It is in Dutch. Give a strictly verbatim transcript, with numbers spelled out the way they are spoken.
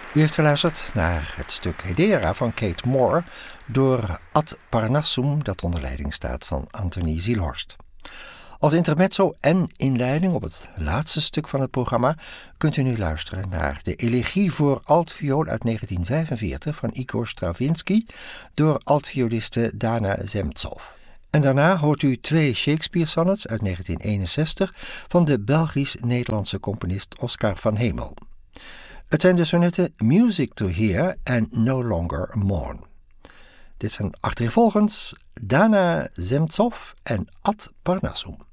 U heeft geluisterd naar het stuk Hedera van Kate Moore door Ad Parnassum, dat onder leiding staat van Anthony Zielhorst. Als intermezzo en inleiding op het laatste stuk van het programma kunt u nu luisteren naar de Elegie voor altviool uit negentien vijfenveertig van Igor Stravinsky door altvioliste Dana Zemtsov. En daarna hoort u twee Shakespeare-sonnets uit negentien eenenzestig van de Belgisch-Nederlandse componist Oscar van Hemel. Het zijn de sonnetten Music to Hear en No Longer Mourn. Dit zijn achtereenvolgens Dana Zemtsov en Ad Parnassum.